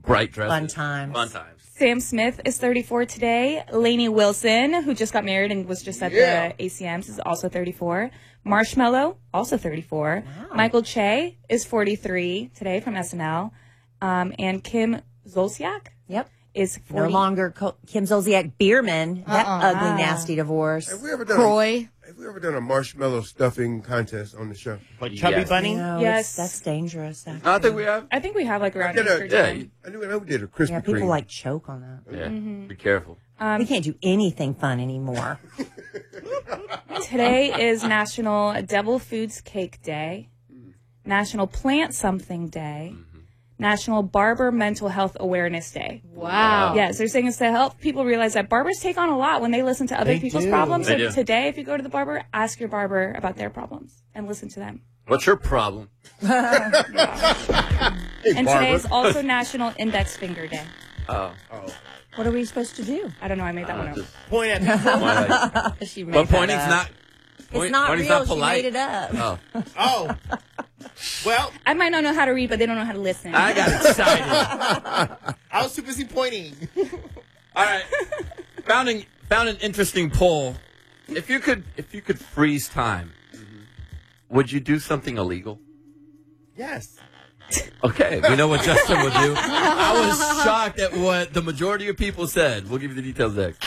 bright dresses. Fun times. Fun times. Sam Smith is 34 today. Lainey Wilson, who just got married and was just at the ACMs, is also 34. Marshmello, also 34. Wow. Michael Che is 43 today from SNL. And Kim Zolciak is 40. No longer Kim Zolciak Bierman. That ugly, nasty divorce. Have we ever done a marshmallow stuffing contest on the show? Like Chubby Bunny? No, Yes. That's dangerous. Actually. I think we have. I think we have like around I Easter time. know we did a Krispy Yeah, people Kreme. like choke on that. Yeah, be careful. We can't do anything fun anymore. Today is National Devil Foods Cake Day, National Plant Something Day, National Barber Mental Health Awareness Day. Wow. Yes, they're saying it's to help people realize that barbers take on a lot when they listen to other people's problems. They So do. today, if you go to the barber, ask your barber about their problems and listen to them. What's your problem? And today is also National Index Finger Day. Oh. What are we supposed to do? I don't know. I made that one up. Point at people. She made But that pointing's up. not. It's not pointing's real. Not She polite. made it up. Oh, Oh. Well, I might not know how to read, but they don't know how to listen. I got excited. I was too busy pointing. All right, found an interesting poll. If you could freeze time, would you do something illegal? Yes. Okay, we know what Justin would do. I was shocked at what the majority of people said. We'll give you the details next.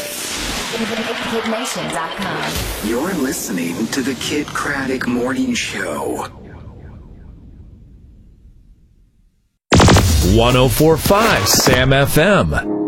KidNation.com. You're listening to the Kid Craddock Morning Show. 104.5 Sam FM.